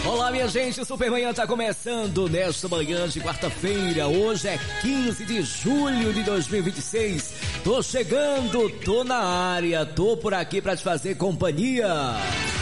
Olá, minha gente, o Supermanhã tá começando nesta manhã de quarta-feira. Hoje é 15 de julho de 2026. Tô chegando, tô na área, tô por aqui pra te fazer companhia.